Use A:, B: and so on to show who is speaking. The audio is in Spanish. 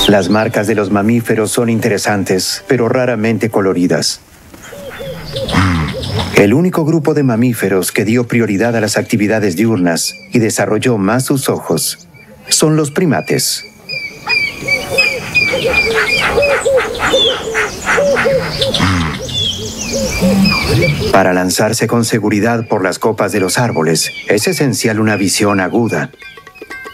A: Las marcas de los mamíferos son interesantes, pero raramente coloridas. El único grupo de mamíferos que dio prioridad a las actividades diurnas y desarrolló más sus ojos son los primates. Para lanzarse con seguridad por las copas de los árboles, es esencial una visión aguda.